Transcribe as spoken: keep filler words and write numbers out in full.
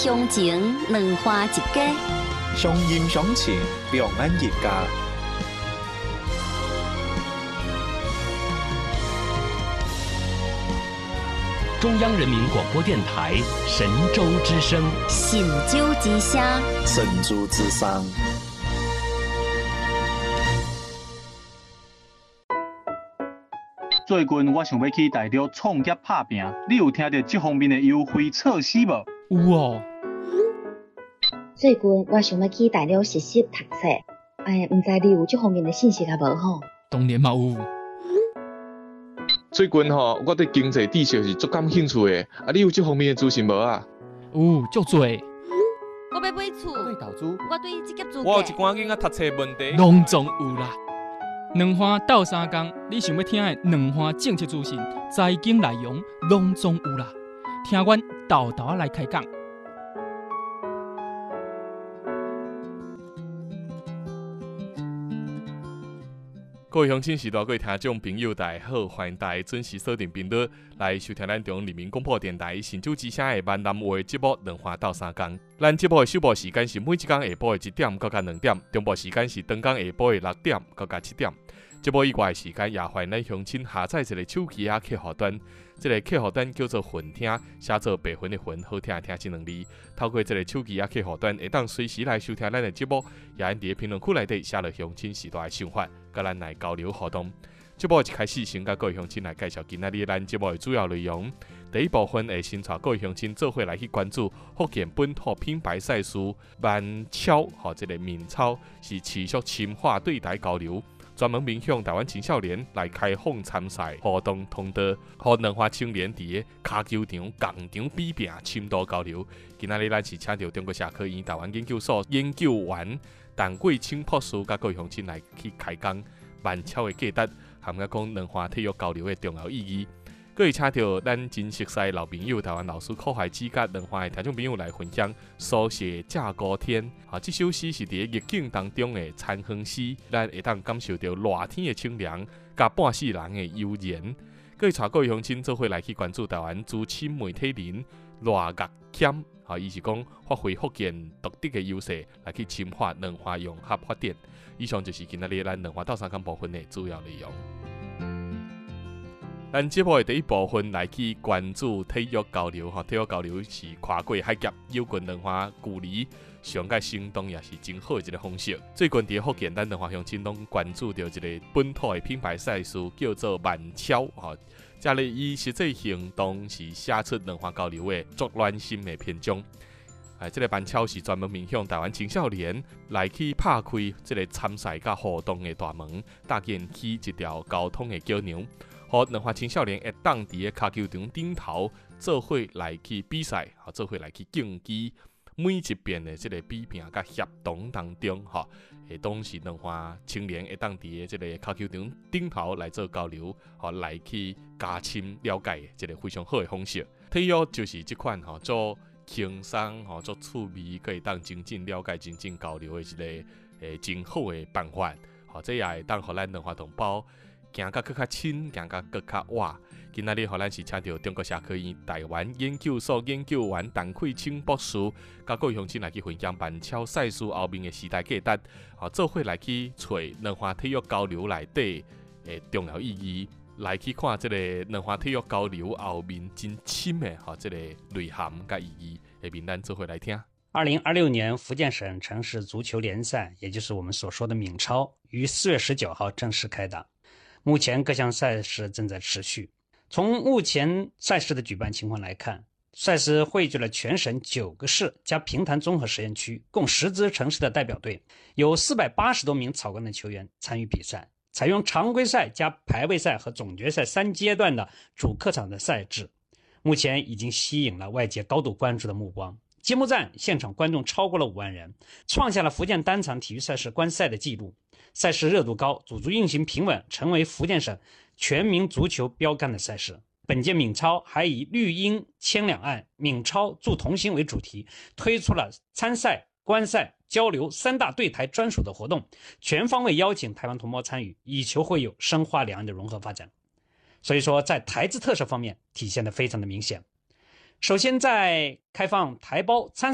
乡情，两花一家， 相音相情，两岸一家。 中央人民广播电台神州之声， 神州之声， 神州之声。 最近我想要去大陆创业打拼，你有听到这方面的优惠措施无？ 有哦。 最近我想要去大陆实习读册，哎，唔知你有这方面的信息啊无吼？ 当然嘛有。 最近吼，我对经济知识是足感兴趣的，啊，你有这方面的资讯无啊？ 有，足多。 我要买厝， 我对投资， 我对职业资格， 我有一寡囡仔读册问题， 拢总有啦。两花斗三工，你想要听的两花政策资讯、财经内容，拢总有啦。听阮豆豆来开讲。 各位乡亲、时代各位听众朋友，大家好，欢迎大家准时锁定频率来收听咱中央人民广播电台神州之声的闽南话节目《两花斗三工》。咱节目的首播时间是每一天下晡的一点到两点，中部时间是当天下晡的六点到七点。节目以外的时间，也欢迎咱乡亲下载一个手机啊客户端，这个客户端叫做混听，写做白云的云，好听的听这两字。透过这个手机啊客户端，会当随时来收听咱的节目，也因伫评论区内底写落乡亲时代的想法，甲咱来交流互动。节目一开始，先甲各位乡亲来介绍今仔日咱节目的主要内容。第一部分会先带各位乡亲做伙来去关注福建本土品牌赛事万超，和这个闽超是持续深化对台交流。专门面向台湾青少年来开放参赛活动通道，和两花青年伫个骹球场、共场比拼深度交流。今仔日咱是请到中国社科院台湾研究所研究员陈桂清博士，甲各位乡亲来去开讲万超的价值，含甲讲两花体育交流的重要意义。各位请到咱真熟悉老朋友台湾老师柯怀之甲两花的听众朋友来分享《书写架高天》。啊，这首诗是伫逆境当中的残风诗，咱会当感受到热天的清凉，甲半世人的悠然。各位带各位乡亲做伙来去关注台湾资深媒体人赖岳谦，啊，伊是讲发挥福建独特的优势，来去深化两花融合发展。以上就是今仔日咱两花斗三工部分的主要内容。咱节目的第一部分来去关注体育交流，哈，体育交流是跨过海峡，有近两花距离，上界行动也是真好的一个方式。最近伫福建，咱两花乡亲拢关注到一个本土的品牌赛事，叫做万超，哈，这个以实际行动是写出两花交流的足暖心的篇章。哎，这个万超是专门面向台湾青少年来去拍开这个参赛甲互动的大门，搭建起一条交通的桥梁。和两花青少年会当伫个骹球场顶头做伙来去比赛，哈，做伙来去竞技。每一遍的这个比拼甲协同当中，哈，会当是两花青年会当伫个这个骹球场顶头来做交流，哈，来去加深了解的这个非常好的方式。体育就是这款哈，做轻松，哈，做趣味，可以当真正了解、真正交流的一个诶真好的办法。好，这也会当互咱两花同胞行甲更较亲，行甲更较活。今仔日，互咱是请到中国社科院台湾研究所研究员陈桂清博士，甲各位乡亲来去分享万超赛事后面的时代价值，啊，做伙来去找两花体育交流内底诶重要意义，来去看这个两花体育交流后面真深的哈，这个内涵甲意义，下面咱做伙来听。 二零二六年福建省城市足球联赛，也就是我们所说的闽超，于四月十九号正式开打。目前各项赛事正在持续。从目前赛事的举办情况来看，赛事汇聚了全省九个市加平潭综合实验区共十支城市的代表队，有四百八十多名草根的球员参与比赛，采用常规赛加排位赛和总决赛三阶段的主客场的赛制，目前已经吸引了外界高度关注的目光。揭幕战现场观众超过了五万人，创下了福建单场体育赛事观赛的纪录。赛事热度高，组织运行平稳，成为福建省全民足球标杆的赛事。本届闽超还以绿茵牵两岸，闽超助同心为主题，推出了参赛、观赛、交流三大对台专属的活动，全方位邀请台湾同胞参与，以求会有深化两岸的融合发展。所以说，在台资特色方面体现得非常的明显。首先，在开放台胞参